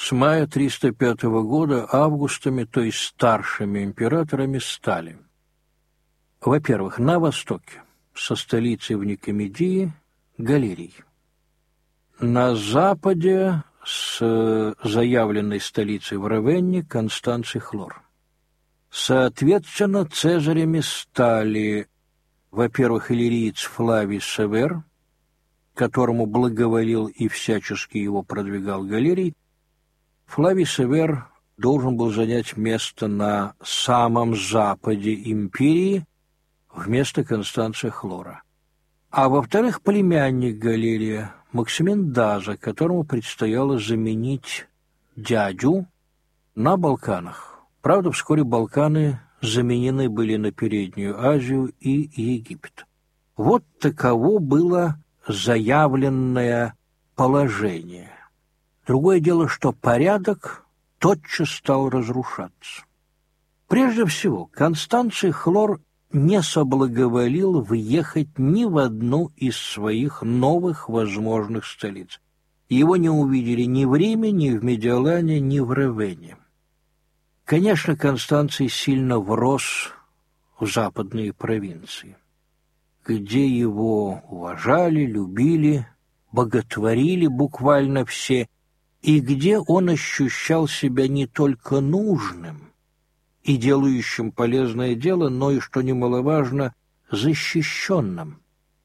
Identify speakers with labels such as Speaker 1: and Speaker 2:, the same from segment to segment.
Speaker 1: с мая 305 года августами, то есть старшими императорами, стали: во-первых, на востоке, со столицей в Никомедии, Галерий; на западе, с заявленной столицей в Равенне, Констанций Хлор. Соответственно, цезарями стали, во-первых, иллириец Флавий Север, которому благоволил и всячески его продвигал Галерий. Флавий Север должен был занять место на самом западе империи вместо Констанция Хлора. А во-вторых, племянник Галерия, Максимин Даза, которому предстояло заменить дядю на Балканах. Правда, вскоре Балканы заменены были на Переднюю Азию и Египет. Вот таково было заявленное положение. Другое дело, что порядок тотчас стал разрушаться. Прежде всего, Констанций Хлор не соблаговолил въехать ни в одну из своих новых возможных столиц. Его не увидели ни в Риме, ни в Медиолане, ни в Равенне. Конечно, Констанций сильно врос в западные провинции, где его уважали, любили, боготворили буквально все, и где он ощущал себя не только нужным и делающим полезное дело, но и, что немаловажно, защищенным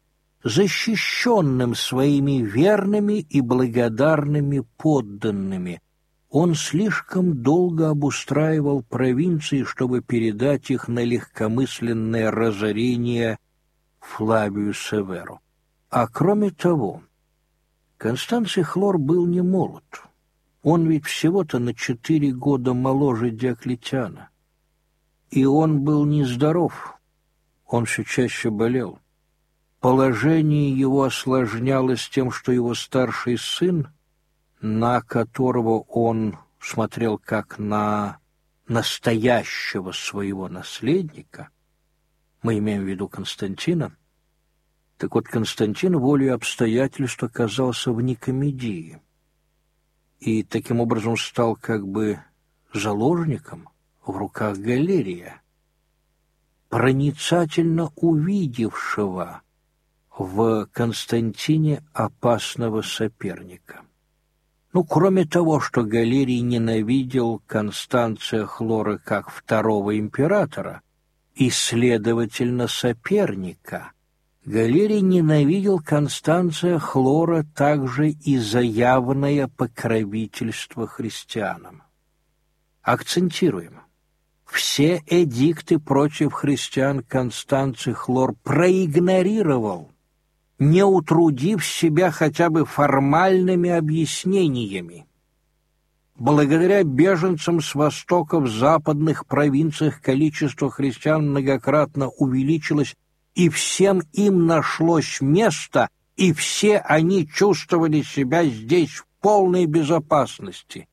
Speaker 1: своими верными и благодарными подданными. Он слишком долго обустраивал провинции, чтобы передать их на легкомысленное разорение Флавию Северу. А кроме того, Констанций Хлор был не молод. Он ведь всего-то на 4 года моложе Диоклетиана. И он был нездоров, он все чаще болел. Положение его осложнялось тем, что его старший сын, на которого он смотрел как на настоящего своего наследника, мы имеем в виду Константина, так вот Константин волей обстоятельств оказался в Никомедии и таким образом стал как бы заложником в руках Галерия, проницательно увидевшего в Константине опасного соперника. Кроме того, что Галерий ненавидел Констанция Хлора как второго императора и, следовательно, соперника, Галерий ненавидел Констанция Хлора также и за явное покровительство христианам. Акцентируем. Все эдикты против христиан Констанций Хлор проигнорировал, не утрудив себя хотя бы формальными объяснениями. Благодаря беженцам с востока в западных провинциях количество христиан многократно увеличилось, и всем им нашлось место, и все они чувствовали себя здесь в полной безопасности.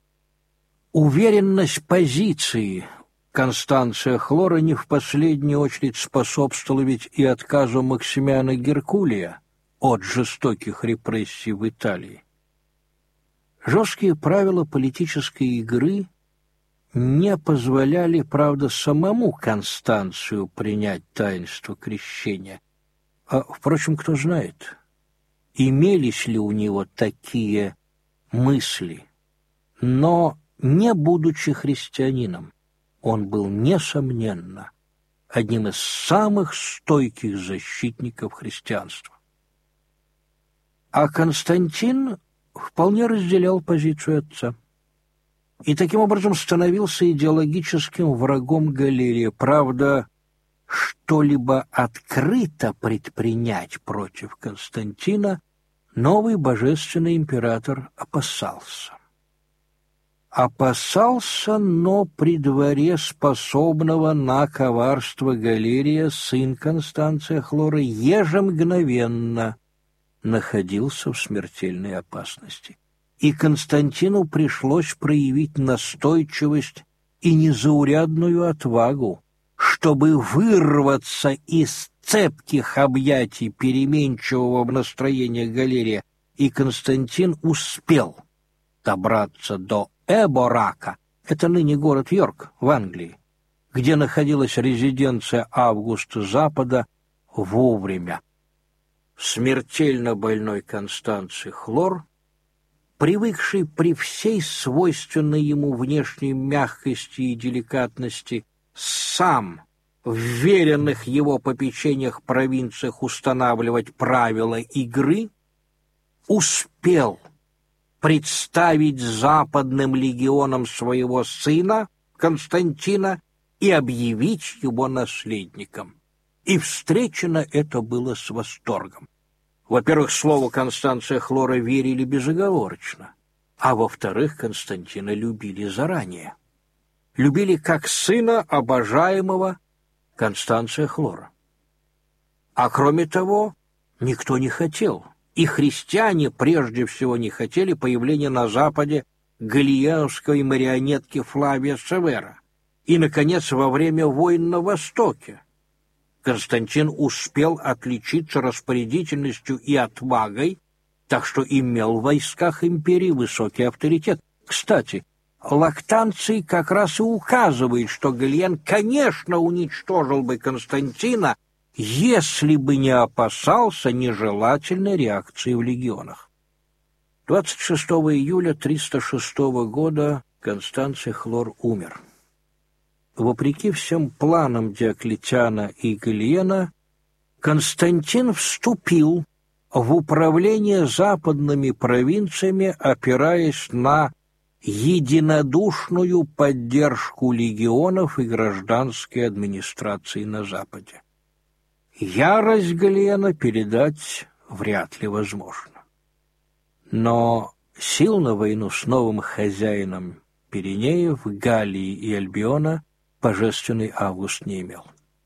Speaker 1: Уверенность позиции Констанция Хлора не в последнюю очередь способствовала ведь и отказу Максимиана Геркулия от жестоких репрессий в Италии. Жесткие правила политической игры не позволяли, правда, самому Констанцию принять таинство крещения. Впрочем, кто знает, имелись ли у него такие мысли. Но, не будучи христианином, он был, несомненно, одним из самых стойких защитников христианства. А Константин вполне разделял позицию отца и таким образом становился идеологическим врагом Галерия. Правда, что-либо открыто предпринять против Константина новый божественный император опасался. Но при дворе способного на коварство Галерия сын Констанция Хлора ежемгновенно находился в смертельной опасности. И Константину пришлось проявить настойчивость и незаурядную отвагу, чтобы вырваться из цепких объятий переменчивого настроения Галерия, и Константин успел. добраться до Эборака, это ныне город Йорк в Англии, где находилась резиденция Августа Запада, вовремя. Смертельно больной Констанций Хлор, привыкший при всей свойственной ему внешней мягкости и деликатности сам в веренных его попечениях провинциях устанавливать правила игры, успел представить западным легионам своего сына Константина и объявить его наследником. И встречено это было с восторгом. Во-первых, слову Констанция Хлора верили безоговорочно, а во-вторых, Константина любили заранее. Любили как сына обожаемого Констанция Хлора. А кроме того, никто не хотел, и христиане прежде всего не хотели появления на Западе галлиенской марионетки Флавия Севера. И, наконец, во время войн на Востоке Константин успел отличиться распорядительностью и отвагой, так что имел в войсках империи высокий авторитет. Кстати, Лактанций как раз и указывает, что Галлиен, конечно, уничтожил бы Константина, если бы не опасался нежелательной реакции в легионах. 26 июля 306 года Констанций Хлор умер. Вопреки всем планам Диоклетиана и Галлиена, Константин вступил в управление западными провинциями, опираясь на единодушную поддержку легионов и гражданской администрации на Западе. Ярость Галлиена передать вряд ли возможно. Но сил на войну с новым хозяином Пиренеев, Галлии и Альбиона божественный Август не имел.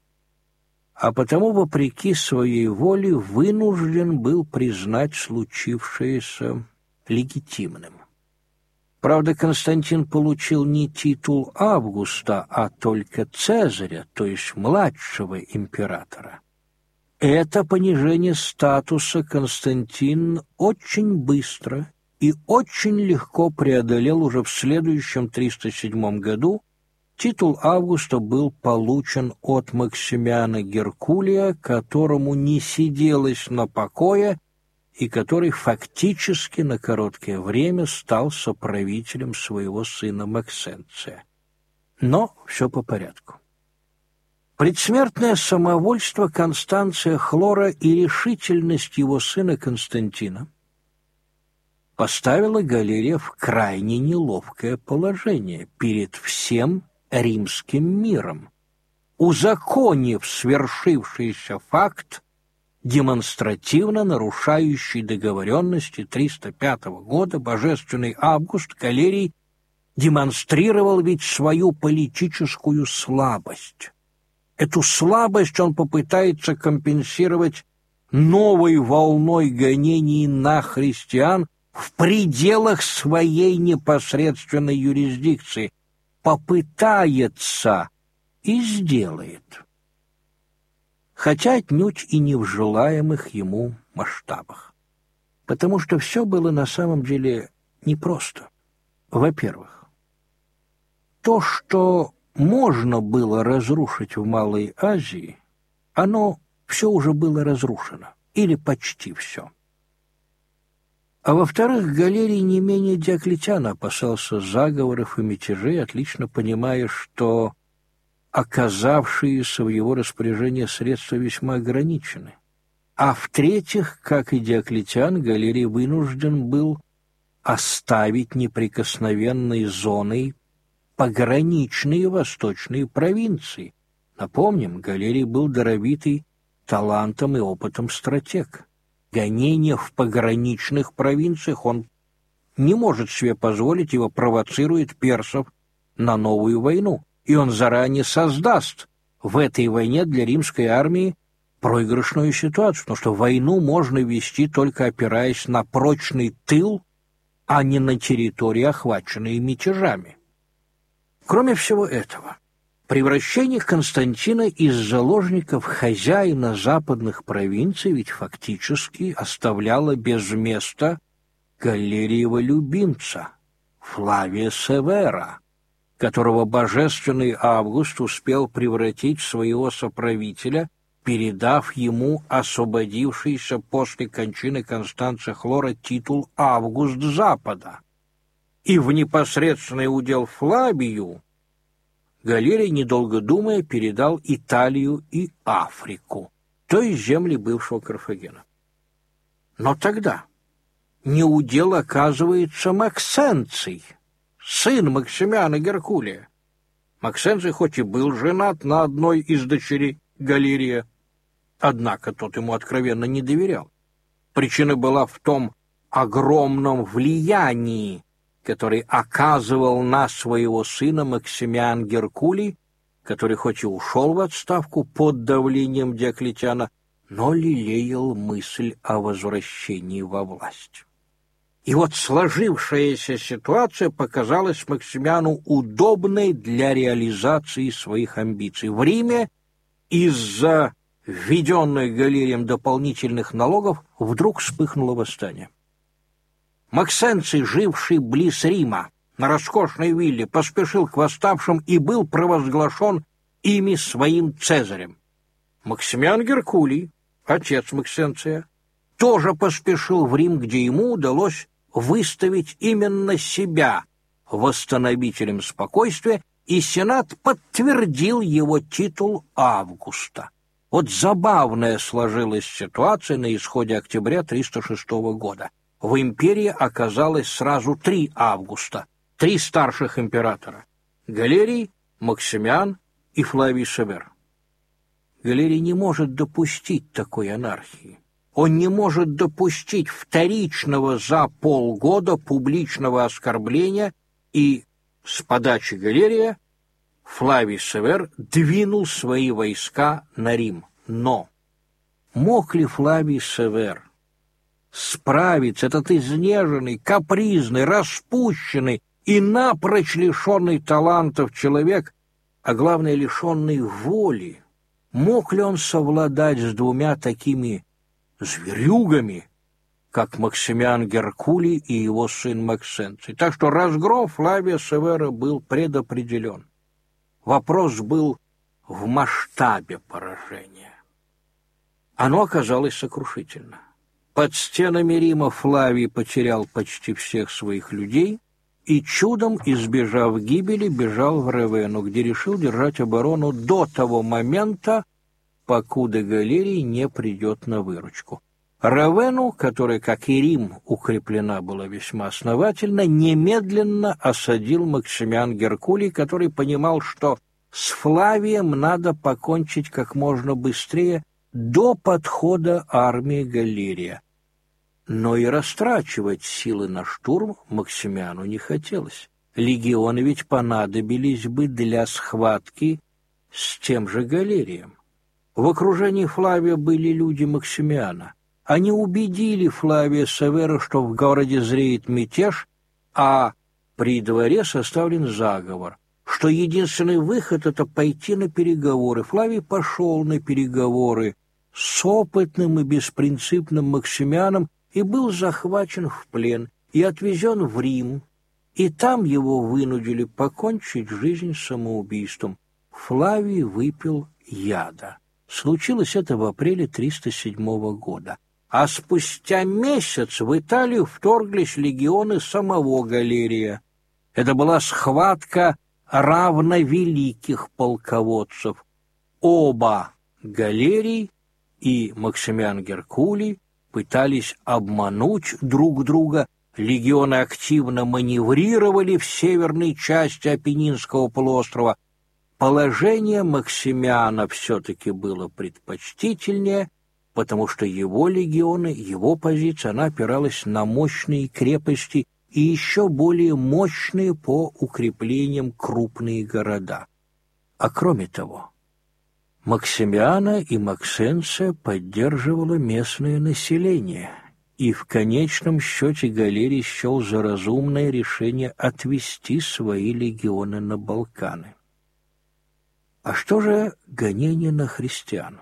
Speaker 1: А потому, вопреки своей воле, вынужден был признать случившееся легитимным. Правда, Константин получил не титул Августа, а только Цезаря, то есть младшего императора. Это понижение статуса Константин очень быстро и очень легко преодолел уже в следующем 307 году. Титул Августа был получен от Максимиана Геркулия, которому не сиделось на покое и который фактически на короткое время стал соправителем своего сына Максенция. Но все по порядку. Предсмертное самовольство Констанция Хлора и решительность его сына Константина поставила Галерия в крайне неловкое положение перед всем римским миром, узаконив свершившийся факт, демонстративно нарушающий договоренности 305 года. Божественный Август Галерий демонстрировал ведь свою политическую слабость. Эту слабость он попытается компенсировать новой волной гонений на христиан в пределах своей непосредственной юрисдикции, попытается и сделает, хотя отнюдь и не в желаемых ему масштабах. Потому что все было на самом деле непросто. Во-первых, то, что можно было разрушить в Малой Азии, оно все уже было разрушено, или почти все. А во-вторых, Галерий не менее Диоклетиана опасался заговоров и мятежей, отлично понимая, что оказавшиеся в его распоряжении средства весьма ограничены. А в-третьих, как и Диоклетиан, Галерий вынужден был оставить неприкосновенной зоной пограничные восточные провинции. Напомним, Галерий был даровитый талантом и опытом стратег. Гонения в пограничных провинциях он не может себе позволить, его провоцирует персов на новую войну, и он заранее создаст в этой войне для римской армии проигрышную ситуацию, потому что войну можно вести только опираясь на прочный тыл, а не на территории, охваченные мятежами. Кроме всего этого, превращение Константина из заложника в хозяина западных провинций ведь фактически оставляло без места Галериева любимца, Флавия Севера, которого божественный Август успел превратить в своего соправителя, передав ему освободившийся после кончины Констанция Хлора титул «Август Запада». И в непосредственный удел Флавию Галерий, недолго думая, передал Италию и Африку, то есть земли бывшего Карфагена. Но тогда неудел оказывается Максенций, сын Максимиана Геркулия. Максенций хоть и был женат на одной из дочерей Галерия, однако тот ему откровенно не доверял. Причина была в том огромном влиянии, который оказывал на своего сына Максимиан Геркулий, который хоть и ушел в отставку под давлением Диоклетиана, но лелеял мысль о возвращении во власть. И вот сложившаяся ситуация показалась Максимиану удобной для реализации своих амбиций. В Риме из-за введенных Галерием дополнительных налогов вдруг вспыхнуло восстание. Максенций, живший близ Рима, на роскошной вилле, поспешил к восставшим и был провозглашен ими своим цезарем. Максимиан Геркулий, отец Максенция, тоже поспешил в Рим, где ему удалось выставить именно себя восстановителем спокойствия, и Сенат подтвердил его титул Августа. Вот забавная сложилась ситуация на исходе октября 306 года. В империи оказалось сразу 3 Августа, 3 старших императора – Галерий, Максимиан и Флавий Север. Галерий не может допустить такой анархии. Он не может допустить вторичного за полгода публичного оскорбления, и с подачи Галерия Флавий Север двинул свои войска на Рим. Но мог ли Флавий Север справиться, этот изнеженный, капризный, распущенный и напрочь лишенный талантов человек, а главное, лишенный воли? Мог ли он совладать с 2 такими зверюгами, как Максимиан Геркулий и его сын Максенций? Так что разгром Флавия Севера был предопределен. Вопрос был в масштабе поражения. Оно оказалось сокрушительно. Под стенами Рима Флавий потерял почти всех своих людей и, чудом избежав гибели, бежал в Равенну, где решил держать оборону до того момента, покуда Галерий не придет на выручку. Равенну, которая, как и Рим, укреплена была весьма основательно, немедленно осадил Максимиан Геркулий, который понимал, что с Флавием надо покончить как можно быстрее, до подхода армии Галерия. Но и растрачивать силы на штурм Максимиану не хотелось. Легионы ведь понадобились бы для схватки с тем же Галерием. В окружении Флавия были люди Максимиана. Они убедили Флавия Севера, что в городе зреет мятеж, а при дворе составлен заговор, что единственный выход — это пойти на переговоры. Флавий пошел на переговоры с опытным и беспринципным Максимианом и был захвачен в плен и отвезен в Рим, и там его вынудили покончить жизнь самоубийством. Флавий выпил яда. Случилось это в апреле 307 года. А спустя месяц в Италию вторглись легионы самого Галерия. Это была схватка равновеликих полководцев. Оба, Галерий и Максимиан Геркулий, пытались обмануть друг друга. Легионы активно маневрировали в северной части Апеннинского полуострова. Положение Максимиана все-таки было предпочтительнее, потому что его легионы, его позиция, она опиралась на мощные крепости и еще более мощные по укреплениям крупные города. А кроме того, Максимиана и Максенция поддерживало местное население, и в конечном счете Галерий счел за разумное решение отвести свои легионы на Балканы. А что же гонение на христиан?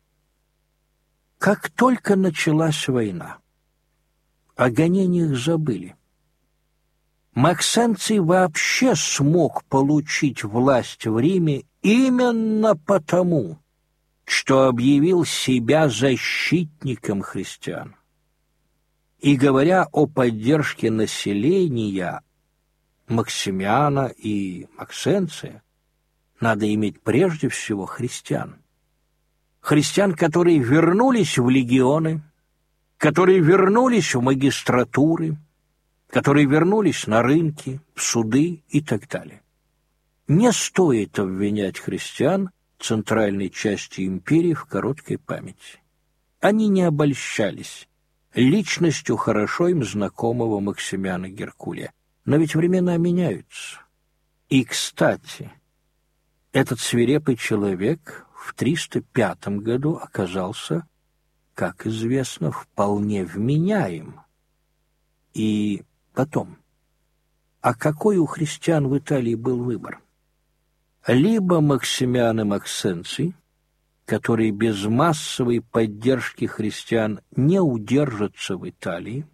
Speaker 1: Как только началась война, о гонениях забыли. Максенций вообще смог получить власть в Риме именно потому, что объявил себя защитником христиан. И говоря о поддержке населения Максимиана и Максенция, надо иметь прежде всего христиан. Христиан, которые вернулись в легионы, которые вернулись в магистратуры, которые вернулись на рынки, в суды и так далее. Не стоит обвинять христиан центральной части империи в короткой памяти. Они не обольщались личностью хорошо им знакомого Максимиана Геркулия. Но ведь времена меняются. И, кстати, этот свирепый человек в 305 году оказался, как известно, вполне вменяем. И потом, а какой у христиан в Италии был выбор? Либо Максимиан и Максенций, которые без массовой поддержки христиан не удержатся в Италии,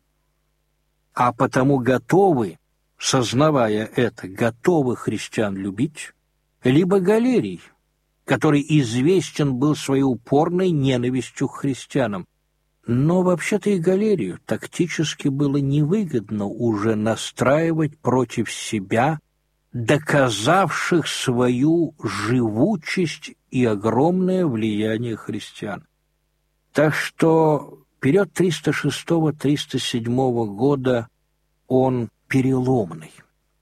Speaker 1: а потому готовы, сознавая это, готовы христиан любить, либо Галерий, который известен был своей упорной ненавистью к христианам. Но вообще-то и Галерию тактически было невыгодно уже настраивать против себя доказавших свою живучесть и огромное влияние христиан. Так что период 306-307 года он переломный.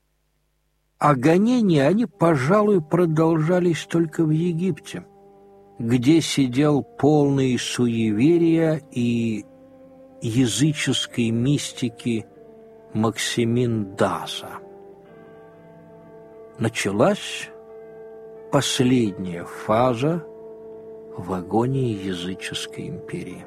Speaker 1: А гонения, они, пожалуй, продолжались только в Египте, где сидел полный суеверия и языческой мистики Максимин Даза. Началась последняя фаза в агонии языческой империи.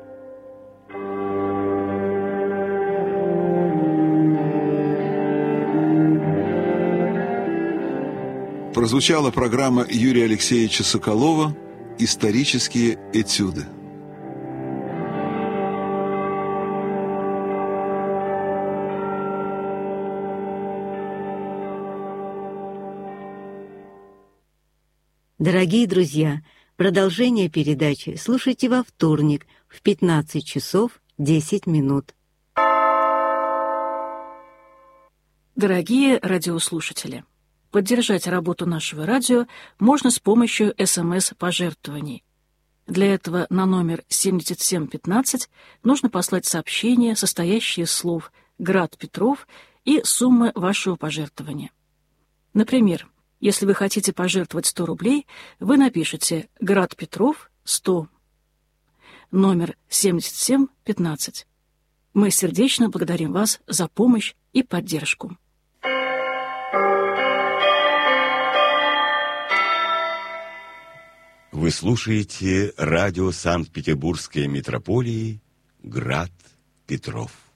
Speaker 2: Прозвучала программа Юрия Алексеевича Соколова «Исторические этюды».
Speaker 3: Дорогие друзья, продолжение передачи слушайте во вторник в 15 часов 10 минут.
Speaker 4: Дорогие радиослушатели, поддержать работу нашего радио можно с помощью СМС-пожертвований. Для этого на номер 7715 нужно послать сообщение, состоящее из слов «Град Петров» и суммы вашего пожертвования. Например, если вы хотите пожертвовать 100 рублей, вы напишите «Град Петров, 100», номер 7715. Мы сердечно благодарим вас за помощь и поддержку.
Speaker 5: Вы слушаете радио Санкт-Петербургской митрополии «Град Петров».